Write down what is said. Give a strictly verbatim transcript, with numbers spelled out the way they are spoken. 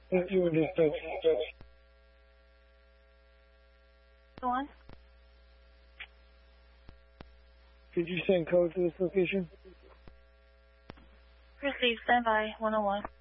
If you would just text. Go on. Could you send code to this location? Receive, stand by, one oh one.